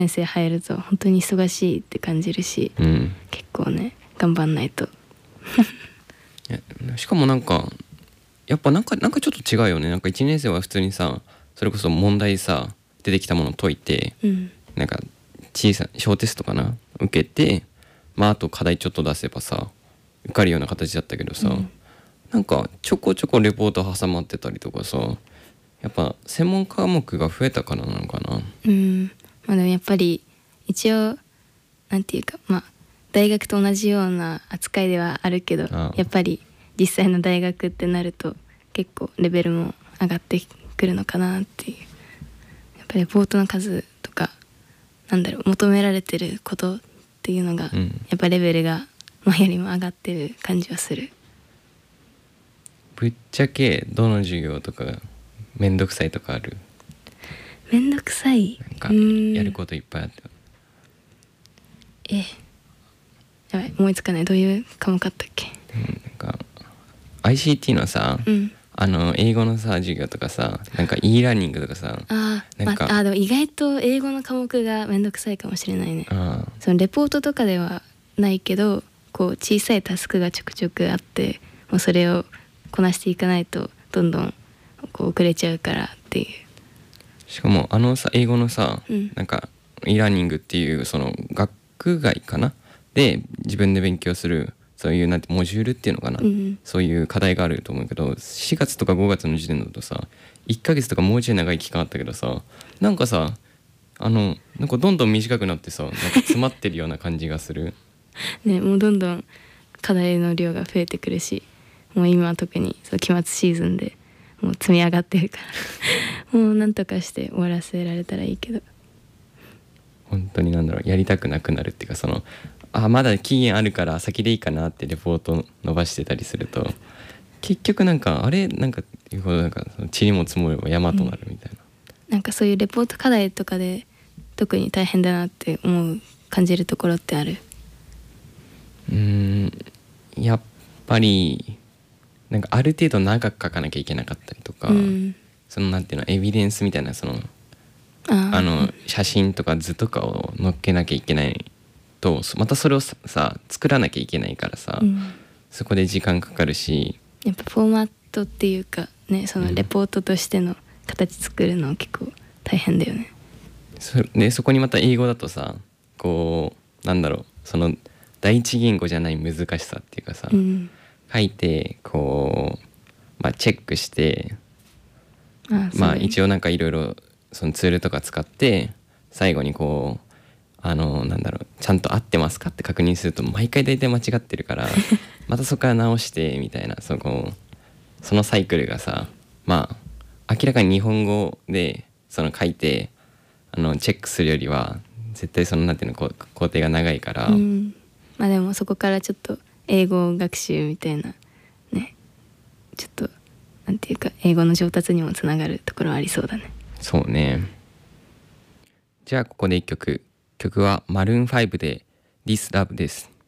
先生入ると本当に忙しいって感じるし、結構ね頑張んないと。 いやしかもなんかやっぱなんかちょっと違うよね。なんか1年生は普通にさ、それこそ問題さ出てきたものを解いて、なんか小テストかな受けて、あと課題ちょっと出せばさ受かるような形だったけどさ、なんかちょこちょこレポート挟まってたりとかさ、やっぱ専門科目が増えたからなのかな。 でもやっぱり一応なんていうか、大学と同じような扱いではあるけど、やっぱり実際の大学ってなると結構レベルも上がってくるのかなっていう。やっぱりレポートの数とか求められてることっていうのが、やっぱレベルが前よりも上がってる感じはする。 ぶっちゃけどの授業とかめんどくさいとかある？ めんどくさい、 なんかやることいっぱいあって。 やばい思いつかない。どういう科目あったっけ？ なんか ICT のさ、英語のさ授業とかさ、なんか e ラーニングとかさ、なんかでも意外と英語の科目がめんどくさいかもしれないね。そのレポートとかではないけど、こう小さいタスクがちょくちょくあって、もうそれをこなしていかないとどんどんこう遅れちゃうからっていう。 しかもさ英語のさ、なんか e ラーニングっていうその学外かなで自分で勉強するそういうなんてモジュールっていうのかな、そういう課題があると思うけど、4月とか5月の時点だとさ1ヶ月とかもうちょい長い期間あったけどさ、なんかさなんかどんどん短くなってさ、なんか詰まってるような感じがするね、もうどんどん課題の量が増えてくるし、もう今は特にそう期末シーズンでもう積み上がってるからもうなんとかして終わらせられたらいいけど、 本当にやりたくなくなるっていうか、そのまだ期限あるから先でいいかなってレポート伸ばしてたりすると、結局なんか塵も積もれば山となるみたいな、 なんかそういうレポート課題とかで特に大変だなって感じるところってある？ やっぱりなんかある程度長く書かなきゃいけなかったりとか、そのなんていうのエビデンスみたいなその写真とか図とかを載っけなきゃいけないと、またそれをさ作らなきゃいけないからさ、そこで時間かかるし、 やっぱフォーマットっていうかね、そのレポートとしての形作るの結構大変だよね。 そこにまた英語だとさ、こうその第一言語じゃない難しさっていうかさ、書いてこう、チェックして、一応なんかいろいろそのツールとか使って最後にこうちゃんと合ってますかって確認すると毎回大体間違ってるからまたそこから直してみたいな、そのサイクルがさ、明らかに日本語でその書いてチェックするよりは絶対そのなんていうの工程が長いから、 でもそこからちょっと英語学習みたいなね、ちょっとなんていうか英語の上達にもつながるところはありそうだね。 そうね。じゃあここで1曲はマルーン5で This Love です。